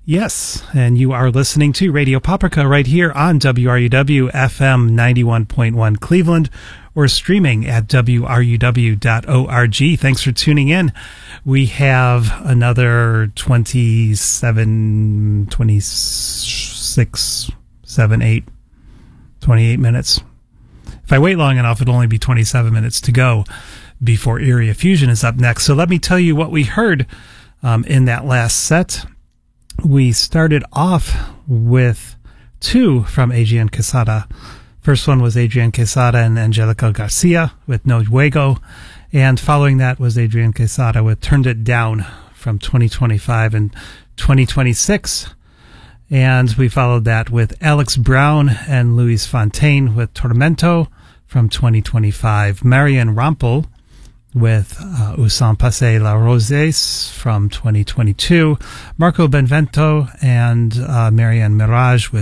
Yes, and you are listening to Radio Paprika right here on WRUW FM 91.1 Cleveland, or streaming at wruw.org. Thanks for tuning in. We have another 27, 26, 7, 8, 28 minutes. If I wait long enough, it'll only be 27 minutes to go before Area Fusion is up next. So let me tell you what we heard in that last set. We started off with two from Adrian Quesada. First one was Adrian Quesada and Angelica Garcia with No Juego. And following that was Adrian Quesada with Turned It Down from 2025 and 2026. And we followed that with Alex Brown and Luis Fontaine with Tormento from 2025. Marian Rampal with Usan Passe La Roses from 2022. Marco Benvento and Marianne Mirage with